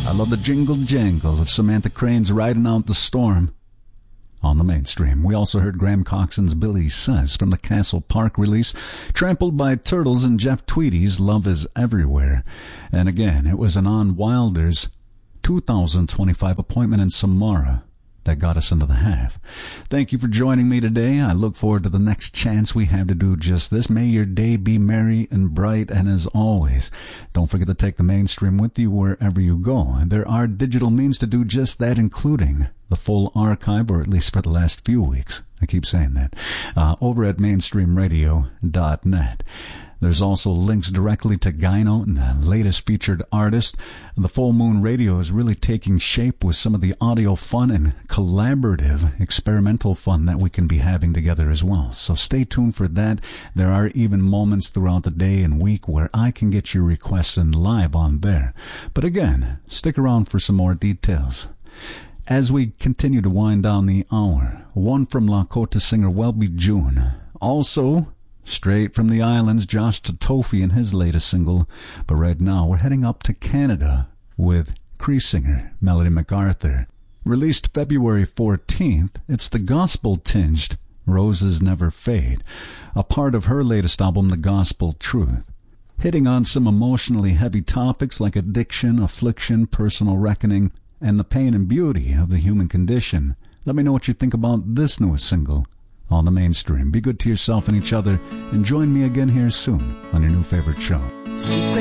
I love the jingle jangle of Samantha Crane's Riding Out the Storm on the mainstream. We also heard Graham Coxon's Billy Says from the Castle Park release, Trampled by Turtles and Jeff Tweedy's Love is Everywhere. And again, it was an On Wilder's 2025 appointment in Samara that got us into the half. Thank you for joining me today. I look forward to the next chance we have to do just this. May your day be merry and bright, and as always, don't forget to take the mainstream with you wherever you go. And there are digital means to do just that, including the full archive, or at least for the last few weeks. I keep saying that. Over at mainstreamradio.net. There's also links directly to Gyno and the latest featured artist. The Full Moon Radio is really taking shape with some of the audio fun and collaborative experimental fun that we can be having together as well. So stay tuned for that. There are even moments throughout the day and week where I can get your requests in live on there. But again, stick around for some more details. As we continue to wind down the hour, one from Lakota singer Welby June. Also, straight from the islands, Josh Totofi and his latest single. But right now, we're heading up to Canada with Cree singer Melody MacArthur. Released February 14th, it's the gospel-tinged Roses Never Fade, a part of her latest album, The Gospel Truth. Hitting on some emotionally heavy topics like addiction, affliction, personal reckoning, and the pain and beauty of the human condition. Let me know what you think about this newest single on the mainstream. Be good to yourself and each other, and join me again here soon on your new favorite show.